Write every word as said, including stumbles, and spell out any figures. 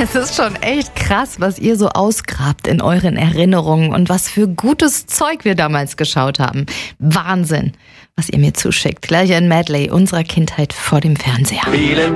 Es ist schon echt krass, was ihr so ausgrabt in euren Erinnerungen und was für gutes Zeug wir damals geschaut haben. Wahnsinn, was ihr mir zuschickt. Gleich ein Medley unserer Kindheit vor dem Fernseher.